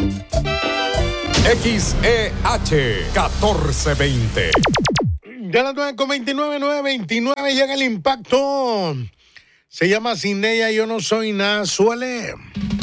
XEH 1420. Ya las 9:29, 9:29 llega el impacto. Se llama Sin ella yo no soy nada. Suele.